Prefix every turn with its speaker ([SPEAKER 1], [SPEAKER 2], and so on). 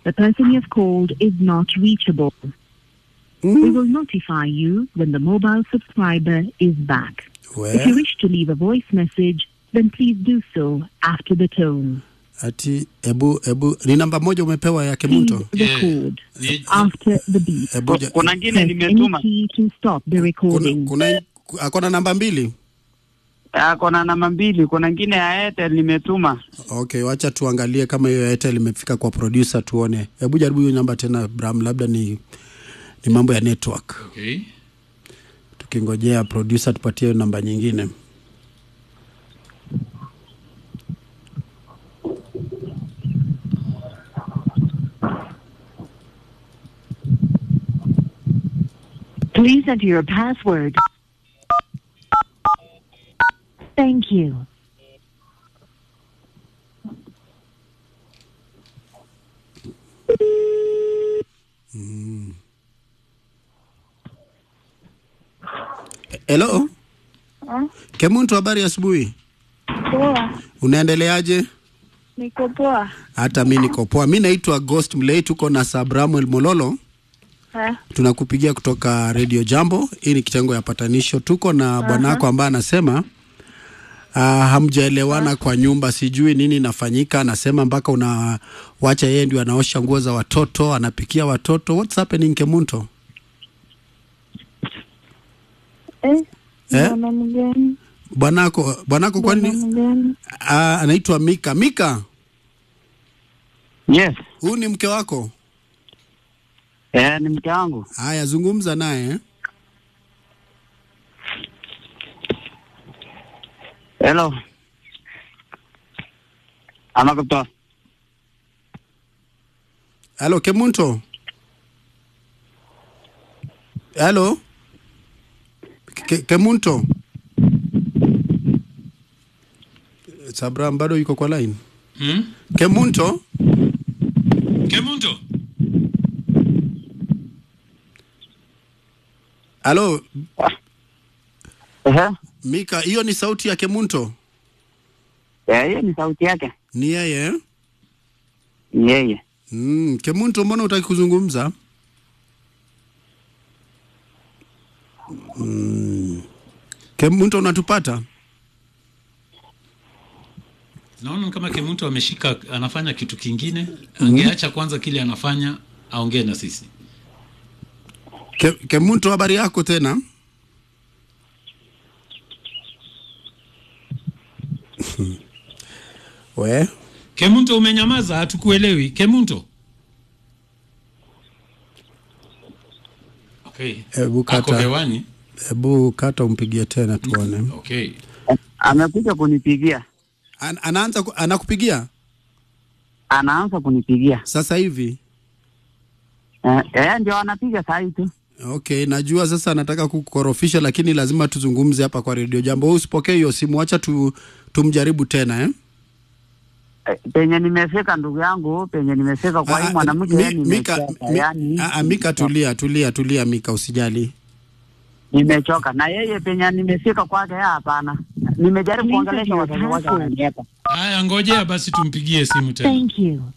[SPEAKER 1] The person you have called is not reachable. We will notify you when the mobile subscriber is back. If you wish to leave a voice message, then please do so after the tone.
[SPEAKER 2] Ati ebu ni namba moja umepewa ya Kemunto.
[SPEAKER 1] Record after the beep.
[SPEAKER 3] Kuna ngine nimetuma.
[SPEAKER 1] To stop the recording.
[SPEAKER 2] Akona namba 2?
[SPEAKER 3] Akona namba 2, kuna ngine ya Airtel nimetuma.
[SPEAKER 2] Okay, wacha tuangalie kama hiyo Airtel imefika kwa producer tuone. Hebu jaribu hiyo namba tena Bram, labda ni mambo ya network.
[SPEAKER 4] Okay.
[SPEAKER 2] Tukingojea producer tupatie namba nyingine.
[SPEAKER 1] Please enter your password. Thank you.
[SPEAKER 2] Hello? Kemunto, habari asubuhi?
[SPEAKER 5] Poa.
[SPEAKER 2] Unaendeleaje?
[SPEAKER 5] Niko poa.
[SPEAKER 2] Hata mimi niko poa. Mimi naitwa Ghost Mlei, tuko na Sabramuel Mololo. Tunakupigia kutoka Radio Jambo. Hii ni kitengo ya patanisho. Tuko na bwanako ambaye anasema hamjaelewana kwa nyumba, sijui nini inafanyika. Anasema mpaka unawacha yeye ndio anaosha nguo za watoto, anapikia watoto. What's happening, Kemunto? Bwanako kwani anaitwa Mika. Mika?
[SPEAKER 3] Yes.
[SPEAKER 2] Huyu ni mke wako?
[SPEAKER 3] Ni mke wangu.
[SPEAKER 2] Haya, zungumza naye.
[SPEAKER 3] Hello. Anakutoa.
[SPEAKER 2] Hello, Kemunto. Hello. Kemunto. Sabram bado yuko kwa line. Kemunto.
[SPEAKER 4] Kemunto.
[SPEAKER 2] Hello. Mika, hiyo ni sauti ya Kemunto?
[SPEAKER 3] Hiyo ni sauti yake.
[SPEAKER 2] Ni yeye?
[SPEAKER 3] Ni yeye.
[SPEAKER 2] Kemunto, mbona hutaki kuzungumza? Kemunto, unatupata?
[SPEAKER 4] Naona kama Kemunto ameshika anafanya kitu kingine. Angeacha kwanza kile anafanya aongee na sisi.
[SPEAKER 2] Kemunto, habari yako tena? We?
[SPEAKER 4] Kemunto, umenyamaza, hatukuelewi. Kemunto. Okay.
[SPEAKER 2] Ebu kata umpigie tena tuone.
[SPEAKER 4] Okay.
[SPEAKER 3] Amekuja kunipigia.
[SPEAKER 2] Anakupigia?
[SPEAKER 3] Anaanza kunipigia.
[SPEAKER 2] Sasa hivi?
[SPEAKER 3] Ndio anapiga saa hii tu.
[SPEAKER 2] Okay, najua sasa anataka kukorofisha, lakini lazima tuzungumze hapa kwa Radio Jambo. Usipokee hiyo simu, acha tumjaribu tena
[SPEAKER 3] Penye nimefika ndugu yangu, penye nimefika kwa hii mwanamke
[SPEAKER 2] Mika, tulia Mika, usijali.
[SPEAKER 3] Nimechoka na yeye penye nimefika kwake hapana. Nimejaribu kuongelesha watu wake hapa.
[SPEAKER 4] Haya, ngojea basi tumpigie simu tena.
[SPEAKER 1] Thank you.